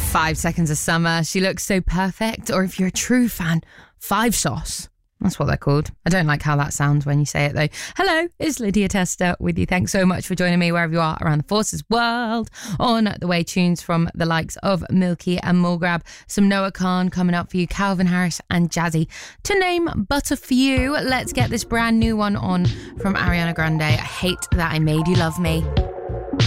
5 Seconds of Summer, She Looks So Perfect, or if you're a true fan, Five Sauce. That's what they're called. I don't like how that sounds when you say it though. Hello, it's Lydia Tester with you. Thanks so much for joining me wherever you are around the Forces world. On the way, tunes from the likes of Milky and Mulgrab, some Noah Khan coming up for you, Calvin Harris and Jazzy, to name but a few. Let's get this brand new one on from Ariana Grande. I Hate That I Made You Love Me.